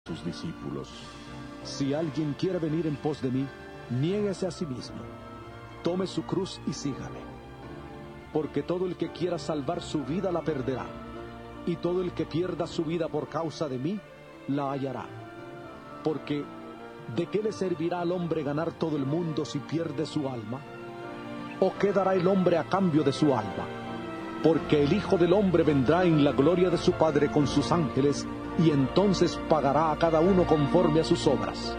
sus discípulos: si alguien quiere venir en pos de mí, niéguese a sí mismo, tome su cruz y sígame. Porque todo el que quiera salvar su vida la perderá, y todo el que pierda su vida por causa de mí, la hallará. Porque ¿de qué le servirá al hombre ganar todo el mundo si pierde su alma? ¿O qué dará el hombre a cambio de su alma? Porque el Hijo del Hombre vendrá en la gloria de su Padre con sus ángeles, y entonces pagará a cada uno conforme a sus obras.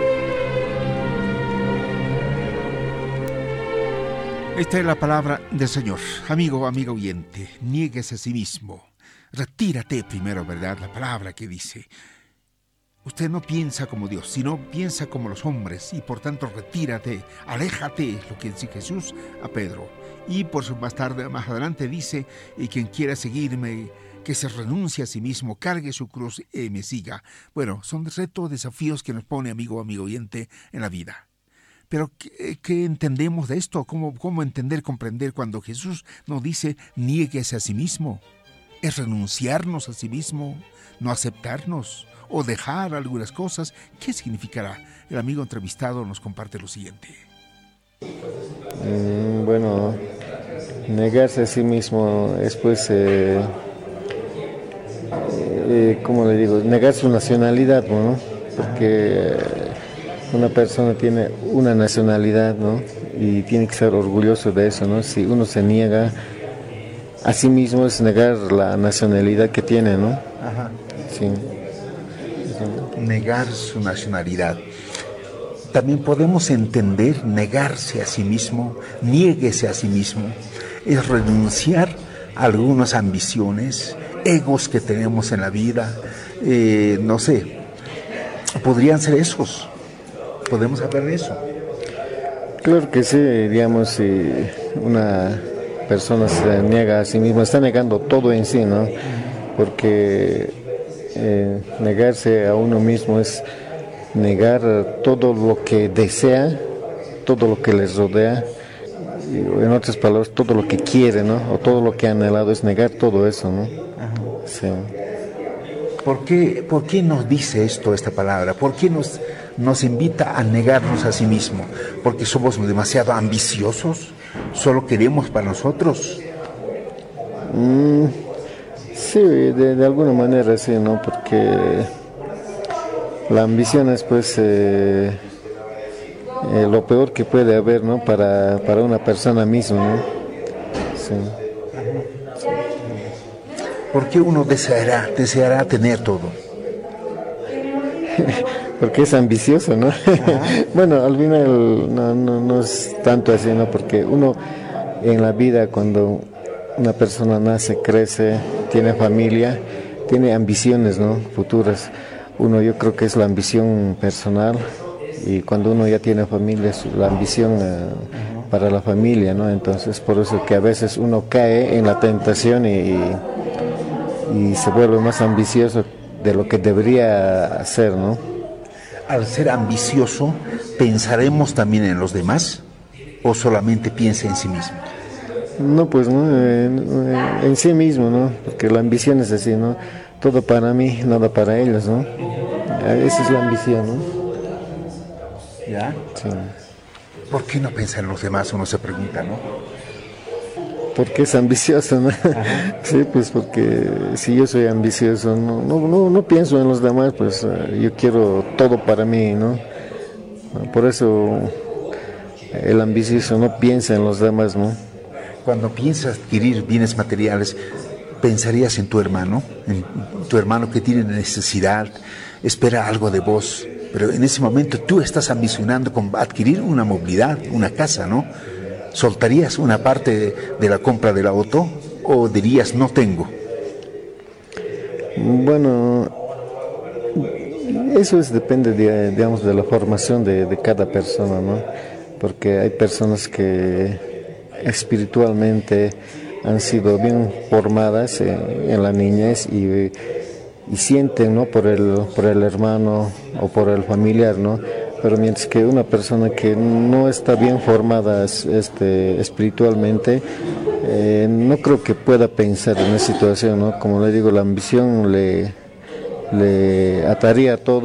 Esta es la palabra del Señor. Amigo, amiga oyente, niéguese a sí mismo. Retírate primero, ¿verdad? La palabra que dice: usted no piensa como Dios, sino piensa como los hombres, y por tanto retírate, aléjate, es lo que dice Jesús a Pedro. Y más adelante dice: y quien quiera seguirme, que se renuncie a sí mismo, cargue su cruz y me siga. Bueno, son retos, desafíos que nos pone, amigo oyente, en la vida. Pero ¿qué entendemos de esto? ¿Cómo entender, comprender cuando Jesús nos dice niéguese a sí mismo? ¿Es renunciarnos a sí mismo, no aceptarnos o dejar algunas cosas? ¿Qué significará? El amigo entrevistado nos comparte lo siguiente. Bueno, negarse a sí mismo es pues, ¿cómo le digo? Negar su nacionalidad, ¿no? Porque una persona tiene una nacionalidad, ¿no? Y tiene que ser orgulloso de eso, ¿no? Si uno se niega a sí mismo, es negar la nacionalidad que tiene, ¿no? Ajá. Sí. Negar su nacionalidad. También podemos entender negarse a sí mismo, niéguese a sí mismo, es renunciar a algunas ambiciones, egos que tenemos en la vida, no sé, podrían ser esos. ¿Podemos hablar de eso? Claro que sí, digamos, si una persona se niega a sí misma, está negando todo en sí, ¿no? Porque negarse a uno mismo es negar todo lo que desea, todo lo que les rodea, y en otras palabras, todo lo que quiere, ¿no? O todo lo que ha anhelado, es negar todo eso, ¿no? Ajá. Sí. ¿Por qué nos dice esto, esta palabra? ¿Por qué nos invita a negarnos a sí mismo? ¿Porque somos demasiado ambiciosos? ¿Solo queremos para nosotros? Sí, de alguna manera sí, ¿no? Porque la ambición es pues lo peor que puede haber, ¿no? Para una persona misma, ¿no? Sí. ¿Por qué uno deseará tener todo? Porque es ambicioso, ¿no? Bueno, al final no es tanto así, ¿no? Porque uno en la vida, cuando una persona nace, crece, tiene familia, tiene ambiciones, ¿no? Futuras. Yo creo que es la ambición personal, y cuando uno ya tiene familia es la ambición para la familia, ¿no? Entonces, por eso que a veces uno cae en la tentación y se vuelve más ambicioso de lo que debería hacer, ¿no? Al ser ambicioso, ¿pensaremos también en los demás o solamente piensa en sí mismo? No, pues no, en sí mismo, ¿no? Porque la ambición es así, ¿no? Todo para mí, nada para ellos, ¿no? Esa es la ambición, ¿no? ¿Ya? Sí. ¿Por qué no piensa en los demás? Uno se pregunta, ¿no? Porque es ambicioso, ¿no? Ajá. Sí, pues porque si yo soy ambicioso, no pienso en los demás, pues yo quiero todo para mí, ¿no? Por eso el ambicioso no piensa en los demás, ¿no? Cuando piensas adquirir bienes materiales, ¿pensarías en tu hermano que tiene necesidad, espera algo de vos? Pero en ese momento tú estás ambicionando con adquirir una movilidad, una casa, ¿no? ¿Soltarías una parte de la compra del auto o dirías no tengo? Bueno, eso depende, digamos, de la formación de cada persona, ¿no? Porque hay personas que espiritualmente han sido bien formadas en la niñez y sienten, ¿no? por el hermano o por el familiar, ¿no? Pero mientras que una persona que no está bien formada espiritualmente, no creo que pueda pensar en esa situación, ¿no? Como le digo, la ambición le le ataría todo.